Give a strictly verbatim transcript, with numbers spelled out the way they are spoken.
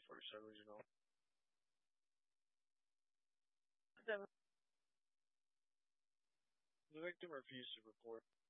first original. But then the victim refused to report.